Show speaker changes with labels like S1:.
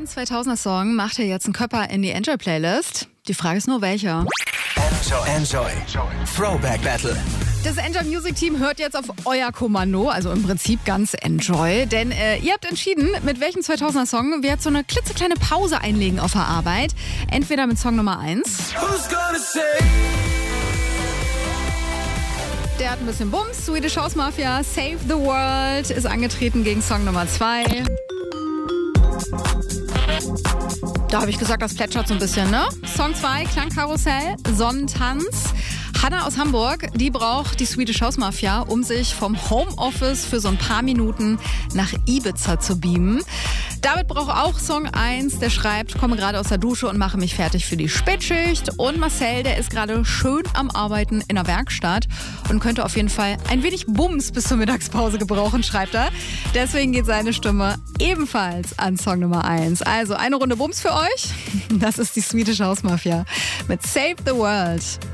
S1: 2000er Song macht er jetzt einen Körper in die Enjoy-Playlist. Die Frage ist nur, welcher?
S2: Enjoy. Throwback Battle.
S1: Das Enjoy Music Team hört jetzt auf euer Kommando, also im Prinzip ganz Enjoy. Denn ihr habt entschieden, mit welchem 2000er Song wir jetzt so eine klitzekleine Pause einlegen auf der Arbeit. Entweder mit Song Nummer 1. Der hat ein bisschen Bums. Swedish House Mafia, Save the World ist angetreten gegen Song Nummer 2. Da habe ich gesagt, das plätschert so ein bisschen, ne? Song 2, Klangkarussell, Sonnentanz. Hanna aus Hamburg, die braucht die Swedish House Mafia, um sich vom Homeoffice für so ein paar Minuten nach Ibiza zu beamen. David braucht auch Song 1, der schreibt, komme gerade aus der Dusche und mache mich fertig für die Spätschicht. Und Marcel, der ist gerade schön am Arbeiten in der Werkstatt und könnte auf jeden Fall ein wenig Bums bis zur Mittagspause gebrauchen, schreibt er. Deswegen geht seine Stimme ebenfalls an Song Nummer 1. Also eine Runde Bums für euch. Das ist die Swedish House Mafia mit Save the World.